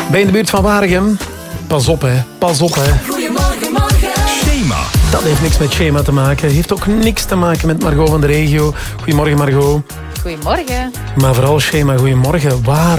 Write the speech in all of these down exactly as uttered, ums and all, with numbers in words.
Ben je in de buurt van Waregem? Pas op, hè. Pas op, hè. Goedemorgen, morgen. Schema. Dat heeft niks met schema te maken. Heeft ook niks te maken met Margot van de regio. Goedemorgen, Margot. Goedemorgen. Maar vooral schema, goedemorgen.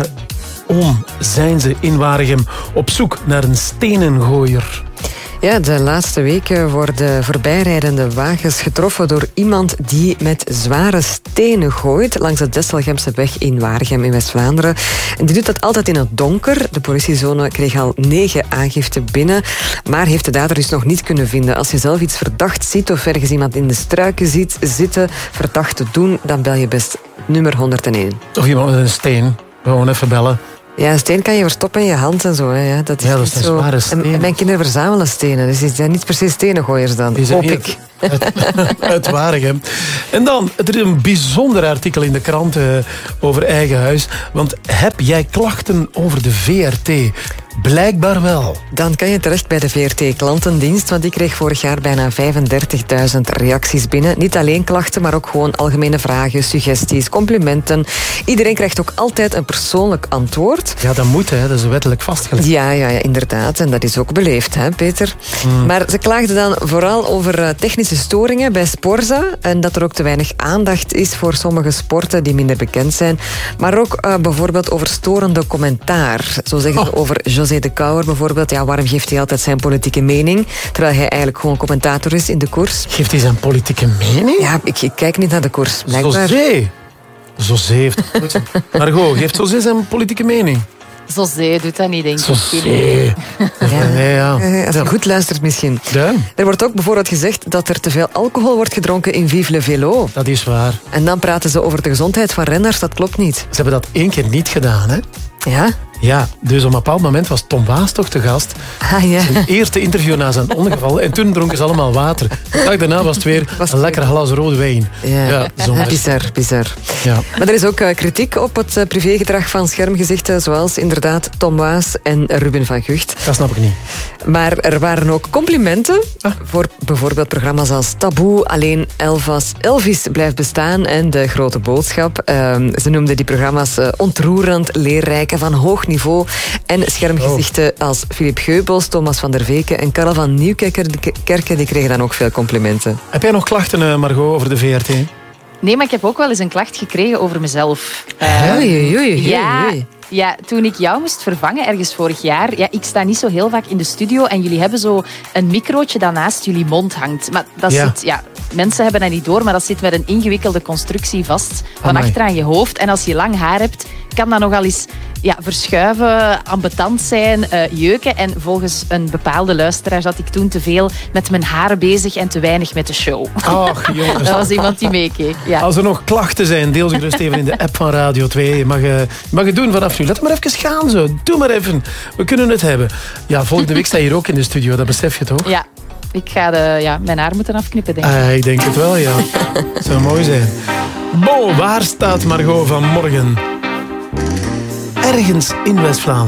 Waarom zijn ze in Waregem op zoek naar een stenengooier? Ja, de laatste weken worden voorbijrijdende wagens getroffen door iemand die met zware stenen gooit langs de Desselgemseweg in Waregem in West-Vlaanderen. En die doet dat altijd in het donker. De politiezone kreeg al negen aangiften binnen, maar heeft de dader dus nog niet kunnen vinden. Als je zelf iets verdacht ziet of ergens iemand in de struiken ziet zitten, verdacht te doen, dan bel je best nummer honderdéén. Of iemand met een steen. Gewoon even bellen. Ja, een steen kan je verstoppen in je hand en zo. Hè. Ja, dat is, Ja, dat is niet een zo. zware steen. En mijn kinderen verzamelen stenen, dus die zijn niet per se stenengooiers dan, Die zijn hoop hier ik. Uit, uit Waregem. En dan, er is een bijzonder artikel in de krant uh, over eigen huis. Want heb jij klachten over de V R T? Blijkbaar wel. Dan kan je terecht bij de V R T-klantendienst, want die kreeg vorig jaar bijna vijfendertigduizend reacties binnen. Niet alleen klachten, maar ook gewoon algemene vragen, suggesties, complimenten. Iedereen krijgt ook altijd een persoonlijk antwoord. Ja, dat moet, hè. Dat is wettelijk vastgelegd. Ja, ja, ja, inderdaad. En dat is ook beleefd, hè, Peter? Mm. Maar ze klaagden dan vooral over uh, technische storingen bij Sporza en dat er ook te weinig aandacht is voor sommige sporten die minder bekend zijn. Maar ook uh, bijvoorbeeld over storende commentaar. Zo zeggen ze oh. over José de Kouwer bijvoorbeeld. Ja, waarom geeft hij altijd zijn politieke mening, terwijl hij eigenlijk gewoon commentator is in de koers? Geeft hij zijn politieke mening? Ja, ik, ik kijk niet naar de koers, blijkbaar. José? José heeft... Margot, geeft José zijn politieke mening? José doet dat niet, denk ik. José. Ja. Nee, ja. Als je goed luistert misschien. Ja. Er wordt ook bijvoorbeeld gezegd dat er te veel alcohol wordt gedronken in Vive le Vélo. Dat is waar. En dan praten ze over de gezondheid van renners, dat klopt niet. Ze hebben dat één keer niet gedaan, hè? Ja? Ja, dus op een bepaald moment was Tom Waas toch te gast. Ah, ja. Zijn eerste interview na zijn ongeval. En toen dronken ze allemaal water. De dag daarna was het weer Was een lekker glas rode wijn. Ja, Ja, zonde. bizar, bizar. Ja. Maar er is ook uh, kritiek op het uh, privégedrag van schermgezichten, zoals inderdaad Tom Waas en Ruben van Gucht. Dat snap ik niet. Maar er waren ook complimenten Ah. voor bijvoorbeeld programma's als Taboe, Alleen Elvis, Elvis blijft bestaan en De Grote Boodschap. Uh, ze noemden die programma's uh, ontroerend, leerrijk en van hoog niveau. En schermgezichten oh. als Philip Geubels, Thomas van der Veken en Karel van Nieuwkerken, die kregen dan ook veel complimenten. Heb jij nog klachten, uh, Margot, over de V R T? Nee, maar ik heb ook wel eens een klacht gekregen over mezelf. Uh, oei, oei, oei, ja, oei. ja, toen ik jou moest vervangen ergens vorig jaar... Ja, ik sta niet zo heel vaak in de studio en jullie hebben zo een microotje dat naast jullie mond hangt. Maar dat ja. zit... Ja, mensen hebben dat niet door, maar dat zit met een ingewikkelde constructie vast van Amai. achter aan je hoofd. En als je lang haar hebt, kan dat nogal eens ja, verschuiven, ambetant zijn, uh, jeuken. En volgens een bepaalde luisteraar zat ik toen te veel met mijn haar bezig en te weinig met de show. Ach, jongens. Dat was iemand die meekeek. Ja. Als er nog klachten zijn, deel ze gerust even in de app van Radio twee. Je mag, uh, je mag het doen vanaf nu. Laat maar even gaan zo. Doe maar even. We kunnen het hebben. Ja, volgende week sta je hier ook in de studio. Dat besef je toch? Ja. Ik ga de, ja, mijn haar moeten afknippen, denk ik. Uh, ik denk het wel, ja. Dat zou mooi zijn. Bon, waar staat Margot van morgen? Ergens in West-Vlaanderen.